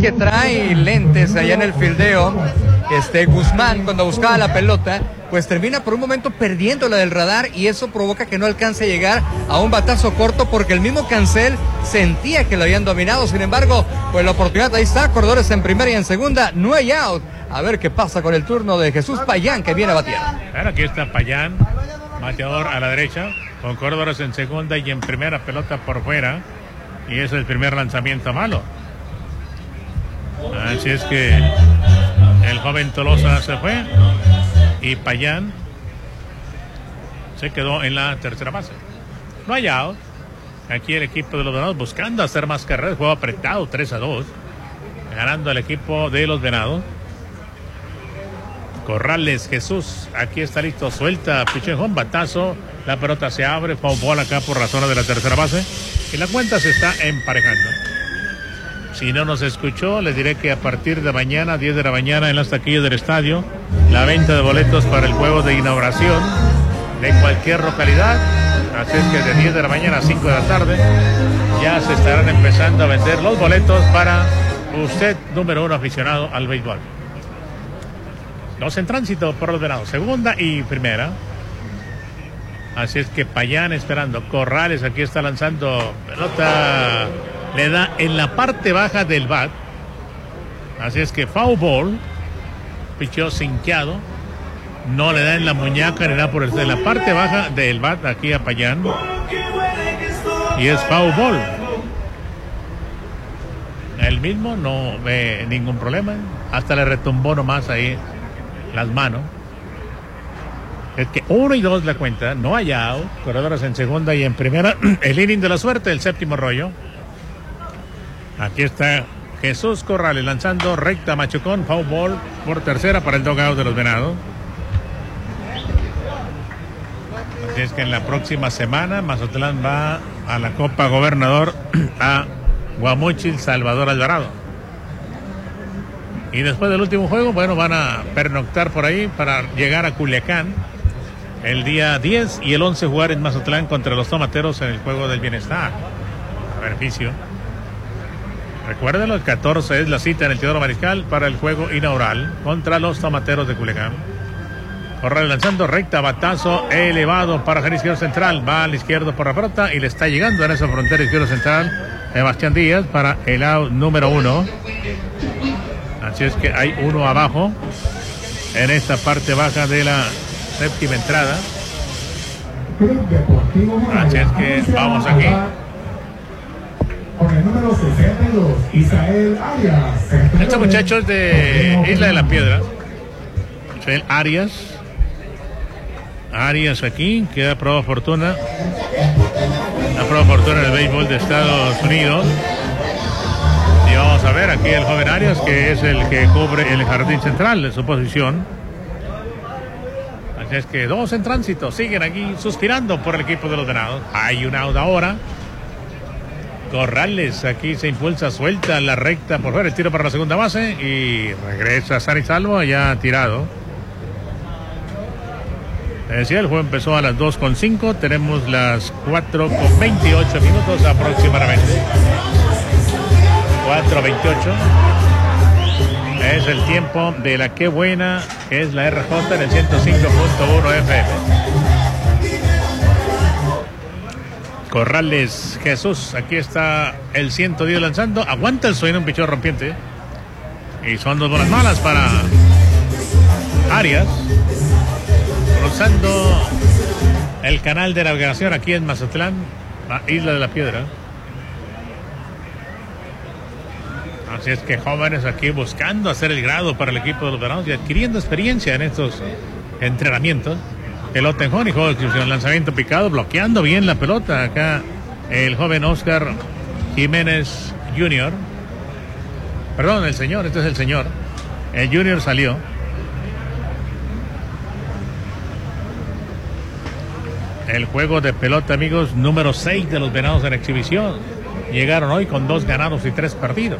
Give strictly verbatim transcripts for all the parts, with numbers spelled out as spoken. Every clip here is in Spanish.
que trae lentes allá en el fildeo, este Guzmán, cuando buscaba la pelota, pues termina por un momento perdiendo la del radar y eso provoca que no alcance a llegar a un batazo corto porque el mismo Cancel sentía que lo habían dominado. Sin embargo, pues la oportunidad ahí está, corredores en primera y en segunda, no hay out. A ver qué pasa con el turno de Jesús Payán, que viene a batear. Ahora aquí está Payán, bateador a la derecha, con corredores en segunda y en primera, pelota por fuera, y es el primer lanzamiento malo. Así es que el joven Tolosa se fue y Payán se quedó en la tercera base. No hay out. Aquí el equipo de los Venados buscando hacer más carreras, juego apretado, tres a dos, ganando el equipo de los Venados. Corrales, Jesús, aquí está listo, suelta, pichón, batazo, la pelota se abre, foul ball acá por la zona de la tercera base y la cuenta se está emparejando. Si no nos escuchó, les diré que a partir de mañana, diez de la mañana, en las taquillas del estadio, la venta de boletos para el juego de inauguración de cualquier localidad, así es que de diez de la mañana a cinco de la tarde ya se estarán empezando a vender los boletos para usted, número uno aficionado al béisbol. Dos en tránsito por los Venados, segunda y primera. Así es que Payán esperando. Corrales aquí está lanzando pelota, le da en la parte baja del bat. Así es que foul ball. Pichó cinqueado. No le da en la muñeca, le da por el, en la parte baja del bat aquí a Payán. Y es foul ball. El mismo no ve ningún problema. Hasta le retumbó nomás ahí las manos. Es que uno y dos la cuenta, no hay out, corredores en segunda y en primera. El inning de la suerte, el séptimo rollo. Aquí está Jesús Corrales lanzando recta, machucón, foul ball por tercera para el dugout de los Venados. Así es que en la próxima semana Mazatlán va a la Copa Gobernador a Guamúchil, Salvador Alvarado. Y después del último juego, bueno, van a pernoctar por ahí para llegar a Culiacán el día diez y el once jugar en Mazatlán contra los Tomateros en el Juego del Bienestar. A beneficio. Recuérdenlo, el catorce es la cita en el Teodoro Mariscal para el juego inaugural contra los Tomateros de Culiacán. Corrales lanzando recta, batazo elevado para el izquierdo central. Va al izquierdo por la pelota y le está llegando en esa frontera izquierdo central Sebastián Díaz para el out número uno. Así es que hay uno abajo en esta parte baja de la séptima entrada. Así es que vamos aquí. Con el número sesenta y dos, Israel Arias. Este muchacho es de Isla de la Piedra. Israel Arias. Arias aquí, queda prueba fortuna. La prueba fortuna en el béisbol de Estados Unidos. Y vamos a ver aquí el joven Arias, que es el que cubre el jardín central de su posición. Así es que dos en tránsito, siguen aquí suspirando por el equipo de los Venados. Hay un out ahora. Corrales aquí se impulsa, suelta la recta por fuera, el tiro para la segunda base y regresa Sani Salvo ya tirado. Les decía, el juego empezó a las dos con cinco, tenemos las cuatro con veintiocho minutos aproximadamente. cuatro veintiocho es el tiempo de la que buena, que es la R J en el ciento cinco punto uno F M. Corrales, Jesús, aquí está el ciento diez lanzando, aguanta el sueño, un pichón rompiente y son dos bolas malas para Arias, cruzando el canal de navegación aquí en Mazatlán, a Isla de la Piedra. Así es que jóvenes aquí buscando hacer el grado para el equipo de los Venados y adquiriendo experiencia en estos entrenamientos. Pelota en juego y juego de exhibición, lanzamiento picado, bloqueando bien la pelota acá el joven Oscar Jiménez junior Perdón, el señor, este es el señor. El Junior salió. El juego de pelota, amigos, número seis de los Venados en exhibición. Llegaron hoy con dos ganados y tres perdidos.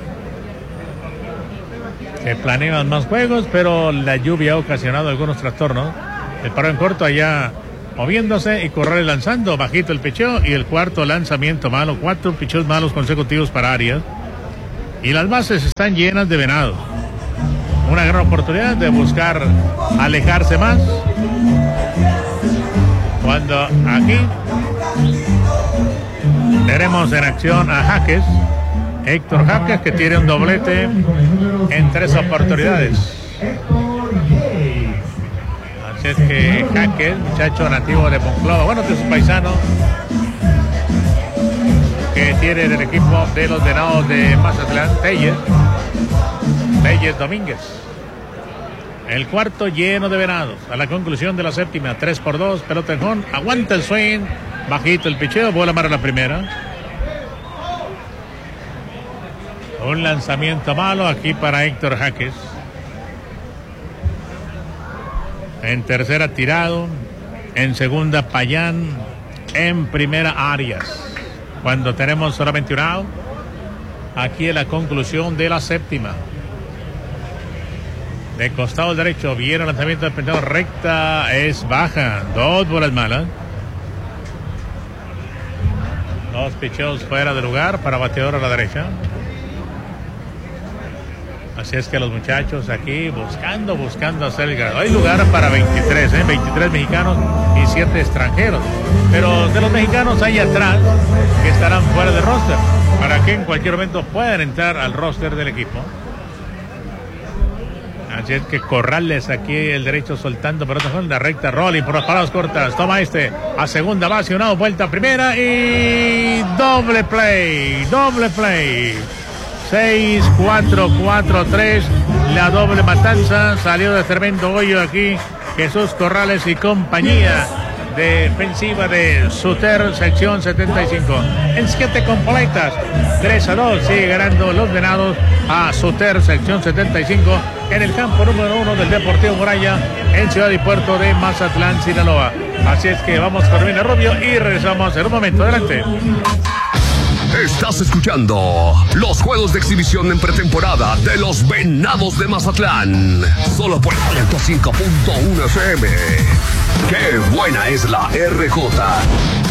Se planean más juegos, pero la lluvia ha ocasionado algunos trastornos. El paro en corto allá moviéndose y Corrales lanzando bajito el picheo y el cuarto lanzamiento malo. Cuatro picheos malos consecutivos para Arias. y las bases están llenas de venados. Una gran oportunidad de buscar alejarse más. Cuando aquí tenemos en acción a Jaques, Héctor Jaques, que tiene un doblete en tres oportunidades. Así es que Jaques, muchacho nativo de Monclova, bueno, de su paisano, que tiene el equipo de los Venados de Mazatlán, Telles, Telles Domínguez. El cuarto lleno de venados. A la conclusión de la séptima, tres por dos, pelota en home, aguanta el swing, bajito el picheo, bola para la primera. Un lanzamiento malo aquí para Héctor Jaques. En tercera tirado, en segunda Payán, en primera Arias. Cuando tenemos solamente un out, aquí en la conclusión de la séptima. De costado derecho viene el lanzamiento del pendejo, recta, es baja, dos bolas malas. Dos picheos fuera de lugar para bateador a la derecha. Así es que los muchachos aquí buscando, buscando hacer el grado. Hay lugar para veintitrés, ¿eh? veintitrés mexicanos y siete extranjeros. Pero de los mexicanos hay atrás que estarán fuera de roster, para que en cualquier momento puedan entrar al roster del equipo. Así es que Corrales aquí el derecho soltando, pero otra la recta, rolling por las paradas cortas, toma este a segunda base, una vuelta a primera y doble play, doble play. seis, cuatro, cuatro, tres, la doble matanza, salió de tremendo hoyo aquí Jesús Corrales y compañía defensiva de Suter, sección setenta y cinco. En siete completas, tres a dos, sigue ganando los Venados a Suter, sección setenta y cinco, en el campo número uno del Deportivo Muralla, en Ciudad y Puerto de Mazatlán, Sinaloa. Así es que vamos con Rubén Rubio y regresamos en un momento. Adelante. Estás escuchando los juegos de exhibición en pretemporada de los Venados de Mazatlán. Solo por ciento cinco punto uno F M. ¡Qué buena es la R J!